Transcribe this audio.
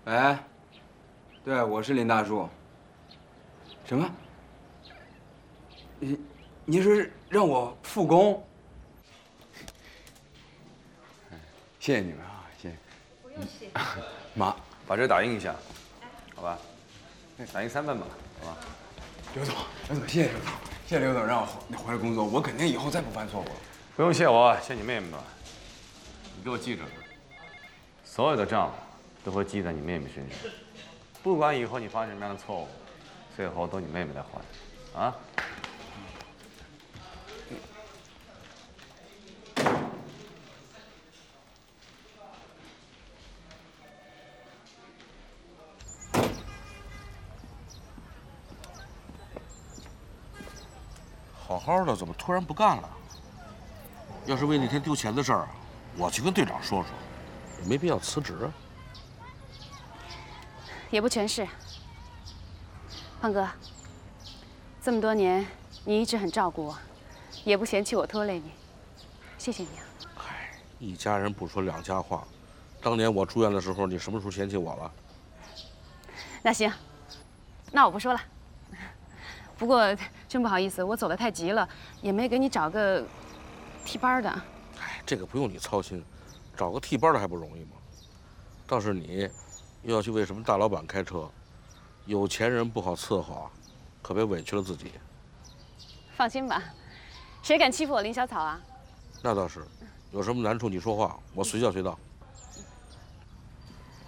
喂，对，我是林大叔。什么？您说让我复工？谢谢你们啊，谢谢。 不用谢。 妈， 把这打印一下，好吧？打印3份吧，好吧？ 刘总，谢谢刘总，谢谢刘总让我回来工作，我肯定以后再不犯错误了。 不用谢我，谢你妹妹吧。你给我记着，所有的账都会记在你妹妹身上，不管以后你犯什么样的错误，最后都你妹妹来还，啊？ 好好的，怎么突然不干了？要是为那天丢钱的事儿，我去跟队长说说，也没必要辞职啊。 也不全是。胖哥，这么多年你一直很照顾我，也不嫌弃我拖累你，谢谢你啊。 嗨，一家人不说两家话。当年我住院的时候，你什么时候嫌弃我了？ 那行，那我不说了。不过真不好意思，我走得太急了，也没给你找个替班的。 哎，这个不用你操心，找个替班的还不容易吗？倒是你，又要去为什么大老板开车，有钱人不好伺候啊，可别委屈了自己。 放心吧，谁敢欺负我林小草啊？ 那倒是，有什么难处你说话，我随叫随到。